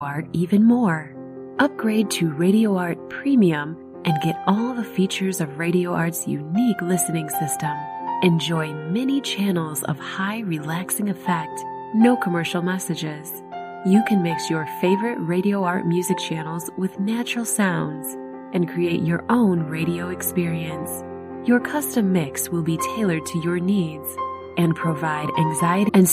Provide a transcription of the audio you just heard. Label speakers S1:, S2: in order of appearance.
S1: Art even more. Upgrade to Radio Art Premium and get all the features of Radio Art's unique listening system. Enjoy many channels of high relaxing effect, no commercial messages. You can mix your favorite Radio Art music channels with natural sounds and create your own radio experience. Your custom mix will be tailored to your needs and provide anxiety and